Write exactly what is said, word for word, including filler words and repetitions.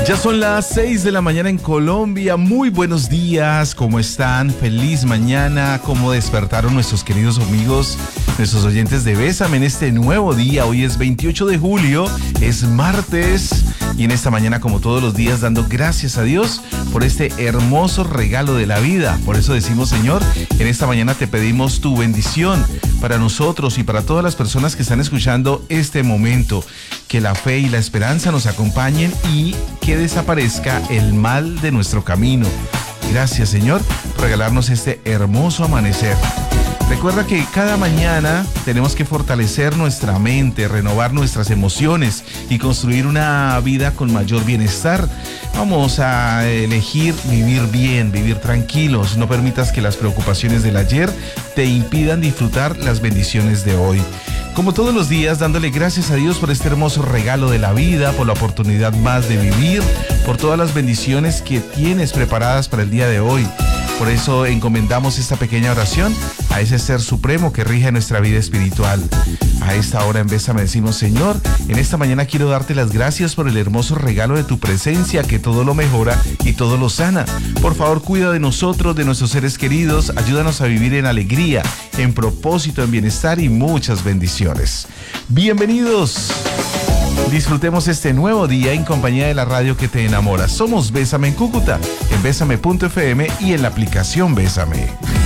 Ya son las seis de la mañana en Colombia. Muy buenos días, ¿cómo están? Feliz mañana. ¿Cómo despertaron nuestros queridos amigos, nuestros oyentes de Bésame en este nuevo día? Hoy es veintiocho de julio, es martes. Y en esta mañana, como todos los días, dando gracias a Dios por este hermoso regalo de la vida. Por eso decimos, Señor, en esta mañana te pedimos tu bendición para nosotros y para todas las personas que están escuchando este momento. Que la fe y la esperanza nos acompañen y que desaparezca el mal de nuestro camino. Gracias, Señor, por regalarnos este hermoso amanecer. Recuerda que cada mañana tenemos que fortalecer nuestra mente, renovar nuestras emociones y construir una vida con mayor bienestar. Vamos a elegir vivir bien, vivir tranquilos. No permitas que las preocupaciones del ayer te impidan disfrutar las bendiciones de hoy. Como todos los días, dándole gracias a Dios por este hermoso regalo de la vida, por la oportunidad más de vivir, por todas las bendiciones que tienes preparadas para el día de hoy. Por eso encomendamos esta pequeña oración a ese ser supremo que rige nuestra vida espiritual. A esta hora en Bésame decimos, Señor, en esta mañana quiero darte las gracias por el hermoso regalo de tu presencia que todo lo mejora y todo lo sana. Por favor, cuida de nosotros, de nuestros seres queridos, ayúdanos a vivir en alegría, en propósito, en bienestar y muchas bendiciones. Bienvenidos. Disfrutemos este nuevo día en compañía de la radio que te enamora. Somos Bésame en Cúcuta, en bésame punto efe eme y en la aplicación Bésame.